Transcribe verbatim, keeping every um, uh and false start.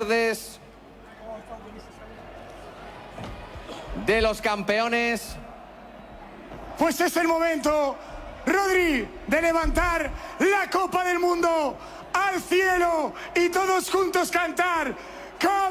verdes de los campeones. Pues es el momento, Rodri, de levantar la Copa del Mundo al cielo y todos juntos cantar.